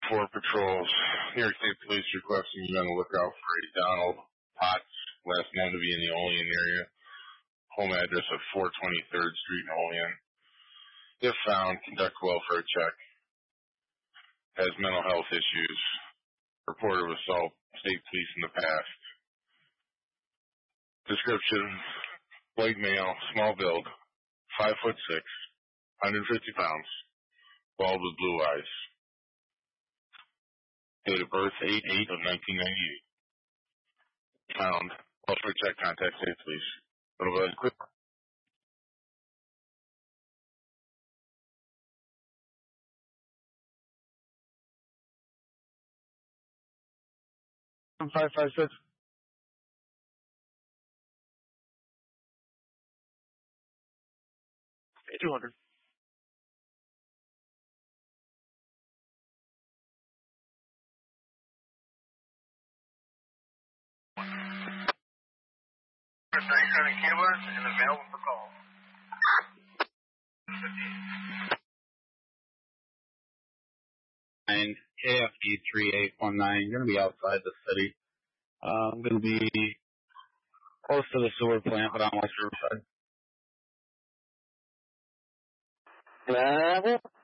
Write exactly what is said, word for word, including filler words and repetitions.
four patrols. New York State Police requesting you on the lookout for a Donald Potts, last known to be in the Olean area. Home address of four twenty-third Street in Olean. If found, conduct welfare check. Has mental health issues. Reported of assault, state police in the past. Description, white male, small build, five foot six, one hundred fifty pounds, bald with blue eyes. Date of birth, eight eight of nineteen ninety-eight. Found. Welfare check, contact state police. Little bit quick. five five six. two hundred. thirty-seven killers and available for call. And K F E three eight one nine, going to be outside the city. Uh, I'm going to be close to the sewer plant, but on West Riverside. Bravo.